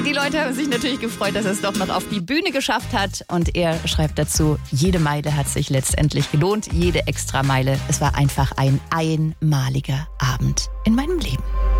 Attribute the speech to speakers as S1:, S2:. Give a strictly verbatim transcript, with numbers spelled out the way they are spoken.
S1: Die Leute haben sich natürlich gefreut, dass er es doch noch auf die Bühne geschafft hat. Und er schreibt dazu, jede Meile hat sich letztendlich gelohnt, jede Extrameile. Es war einfach ein einmaliger Abend in meinem Leben.